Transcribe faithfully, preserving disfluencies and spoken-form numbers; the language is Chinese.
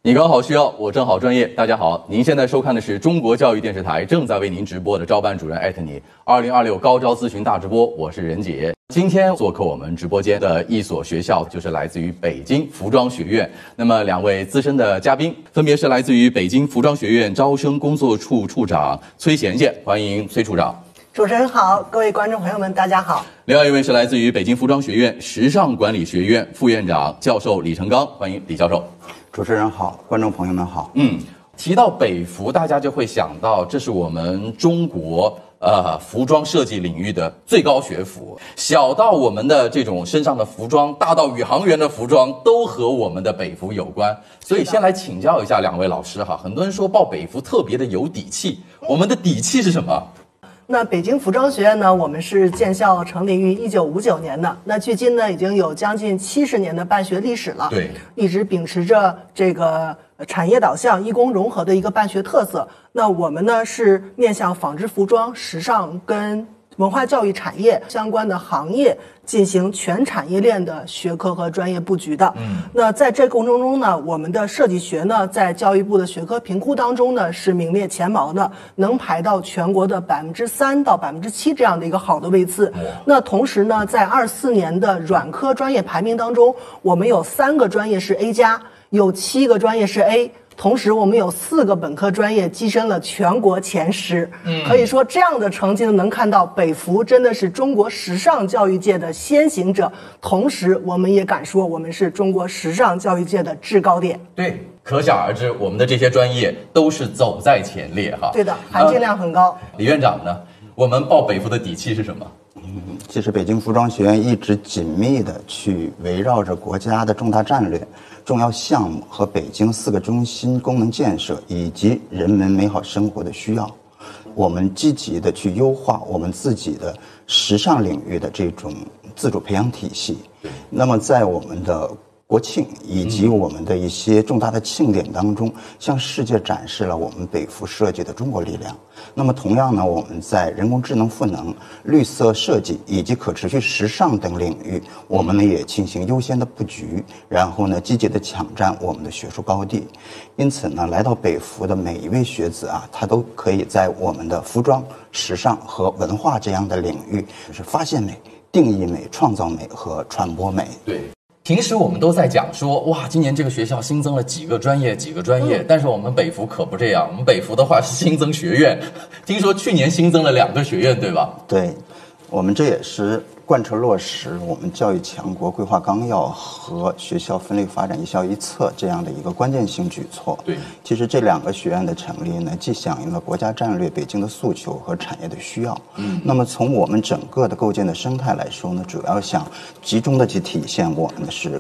你刚好需要，我正好专业。大家好，您现在收看的是中国教育电视台正在为您直播的招班主任艾特你二零二六高招咨询大直播，我是任杰。今天做客我们直播间的一所学校，就是来自于北京服装学院。那么两位资深的嘉宾，分别是来自于北京服装学院招生工作处处长崔贤贤，欢迎崔处长。 主持人好，各位观众朋友们，大家好。 另外一位是来自于北京服装学院时尚管理学院副院长教授李成刚，欢迎李教授。 主持人好，观众朋友们好。 嗯，提到北服，大家就会想到这是我们中国呃服装设计领域的最高学府，小到我们的这种身上的服装，大到宇航员的服装，都和我们的北服有关。所以先来请教一下两位老师哈，很多人说报北服特别的有底气，我们的底气是什么？ 那北京服装学院呢，我们是建校成立于一九五九年的，那距今呢已经有将近七十年的办学历史了。 对， 一直秉持着这个产业导向、医工融合的一个办学特色。那我们呢是面向纺织服装、时尚跟文化教育产业相关的行业进行全产业链的学科和专业布局的。嗯，那在这过程中呢，我们的设计学呢，在教育部的学科评估当中呢，是名列前茅的，能排到全国的百分之三到百分之七这样的一个好的位次。那同时呢，在二四年的软科专业排名当中，我们有三个专业是 A 加，有七个专业是 A。同时，我们有四个本科专业跻身了全国前十，嗯，可以说这样的成绩呢，能看到北服真的是中国时尚教育界的先行者。同时，我们也敢说，我们是中国时尚教育界的制高点。 对，可想而知，我们的这些专业都是走在前列哈。 对的，含金量很高。 呃、李院长呢？我们报北服的底气是什么？ 嗯，其实北京服装学院一直紧密地去围绕着国家的重大战略、重要项目和北京四个中心功能建设以及人们美好生活的需要，我们积极地去优化我们自己的时尚领域的这种自主培养体系。那么在我们的国庆以及我们的一些重大的庆典当中，向世界展示了我们北服设计的中国力量。那么同样呢，我们在人工智能赋能、绿色设计以及可持续时尚等领域，我们呢也进行优先的布局，然后呢积极的抢占我们的学术高地。因此呢，来到北服的每一位学子啊，他都可以在我们的服装、时尚和文化这样的领域，就是发现美、定义美、创造美和传播美。 对。平时我们都在讲说，哇，今年这个学校新增了几个专业，几个专业，嗯、但是我们北服可不这样。我们北服的话是新增学院，听说去年新增了两个学院，对吧？ 对，我们这也是贯彻落实我们教育强国规划纲要和学校分类发展一校一策这样的一个关键性举措。 对， 其实这两个学院的成立呢，既响应了国家战略、北京的诉求和产业的需要。嗯，那么从我们整个的构建的生态来说呢，主要想集中的去体现我们的是